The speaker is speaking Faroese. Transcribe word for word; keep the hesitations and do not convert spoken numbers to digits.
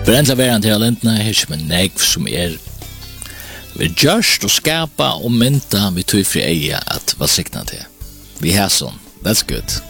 Brendla verand til talentna, her som en negv som er vi gjørst og skapa og mynta vi tog fri eia at hva sikna til. Vi har sånn, that's good.